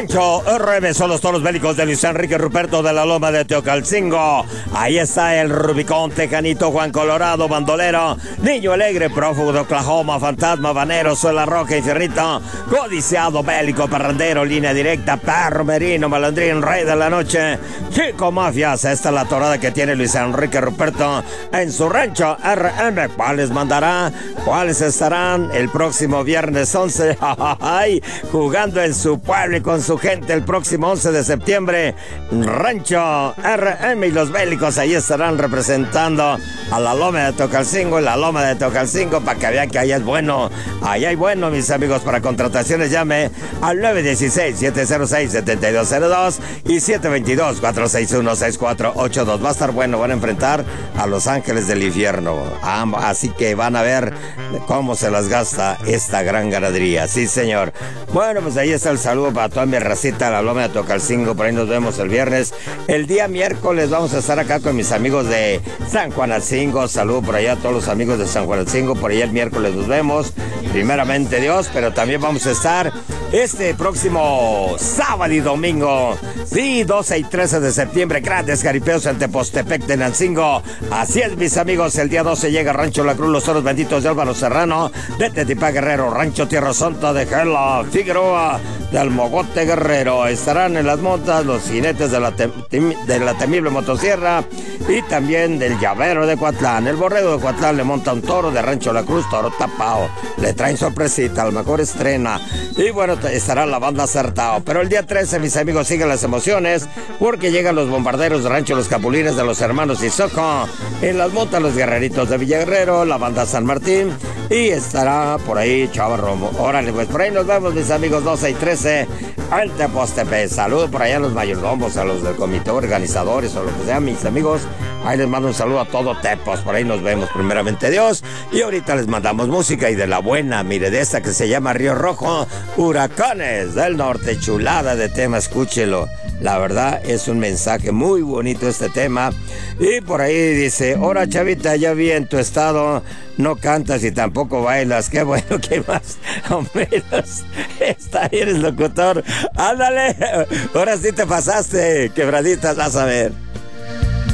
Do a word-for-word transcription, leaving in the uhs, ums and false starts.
Rancho R M son los toros bélicos de Luis Enrique Ruperto de la Loma de Teocalcingo. Ahí está el Rubicón, Tecanito, Juan Colorado, Bandolero, Niño Alegre, Prófugo de Oklahoma, Fantasma, Banero, Suela Roja, Infierrito, Codiciado, Bélico, Parrandero, Línea Directa, Perro Merino, Malandrín, Rey de la Noche, Chico Mafias. Esta es la torada que tiene Luis Enrique Ruperto en su rancho R M. ¿Cuáles mandará? ¿Cuáles estarán el próximo viernes once? Ay, jugando en su pueblo y con su gente el próximo once de septiembre. Rancho R M y los bélicos ahí estarán representando a la Loma de Teocalcingo y la Loma de Teocalcingo para que vean que ahí es bueno. Ahí hay bueno, mis amigos. Para contrataciones llame al nueve uno seis, siete cero seis, siete dos cero dos y siete dos dos, cuatro seis uno, seis cuatro ocho dos. Va a estar bueno, van a enfrentar a los ángeles del infierno. Así que van a ver cómo se las gasta esta gran ganadería. Sí, señor. Bueno, pues ahí está el saludo para toda mi racita, la Loma de Teocalcingo. Por ahí nos vemos el viernes. El día miércoles vamos a estar acá con mis amigos de San Juanalcingo. Saludo por allá a todos los amigos de San Juanalcingo. Por ahí el miércoles nos vemos. Primeramente Dios, pero también vamos a estar este próximo sábado y domingo. Sí, doce y trece de septiembre. Grandes jaripeos en Tepostepec, Tenancingo. Así es, mis amigos. El día doce llega Rancho La Cruz, los toros benditos de Álvaro Serrano, de Tetipá Guerrero, Rancho Tierra Santa de Gela, Figueroa, del Mogote Guerrero. Estarán en las montas los jinetes de la, te de la temible motosierra y también del llavero de Coatlán. El borrego de Coatlán le monta un toro de Rancho La Cruz, toro tapado. Le traen sorpresita, a lo mejor estrena. Y bueno, estará la banda Acertado. Pero el día trece, mis amigos, siguen las emociones porque llegan los bombarderos de Rancho Los Capulines de los hermanos Isoco. En las montas los guerreritos de Villaguerrero, la banda San Martín. Y estará por ahí Chava Romo. Órale, pues por ahí nos vemos, mis amigos, doce y trece en Tepostepec. Saludos por allá a los mayordomos, a los del comité organizadores o lo que sea, mis amigos. Ahí les mando un saludo a todo Tepos. Por ahí nos vemos, primeramente Dios. Y ahorita les mandamos música y de la buena, mire, de esta que se llama Río Rojo, Huracanes del Norte. Chulada de tema, escúchelo. La verdad es un mensaje muy bonito este tema. Y por ahí dice: ahora, chavita, ya vi en tu estado, no cantas y tampoco bailas. Qué bueno, ¿qué más o menos? Está bien, eres locutor. Ándale, ahora sí te pasaste, quebraditas, vas a ver.